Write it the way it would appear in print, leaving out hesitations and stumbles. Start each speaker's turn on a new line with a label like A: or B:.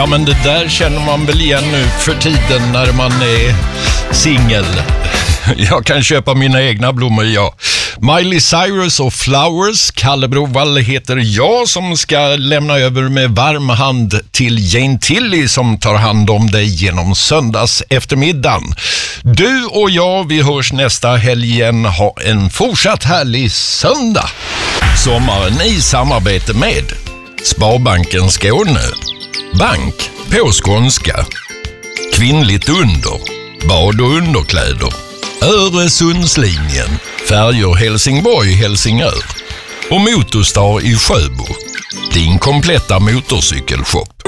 A: Ja, men det där känner man väl igen nu för tiden när man är singel. Jag kan köpa mina egna blommor, ja. Miley Cyrus och Flowers. Kalle Brovall heter jag som ska lämna över med varm hand till Jane Tilly som tar hand om dig genom söndags eftermiddagen. Du och jag, vi hörs nästa helg igen. Ha en fortsatt härlig söndag. Sommaren i samarbete med Sparbanken Skåne. Bank på skånska. Kvinnligt under. Bad- och underkläder. Öresundslinjen. Färjor Helsingborg-Helsingör. Och Motorstar i Sjöbo. Din kompletta motorcykelshop.